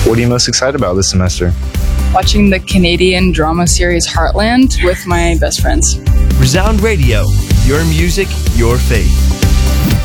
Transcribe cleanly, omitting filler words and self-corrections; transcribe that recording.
What are you most excited about this semester? Watching the Canadian drama series Heartland with my best friends. Resound Radio, your music, your faith.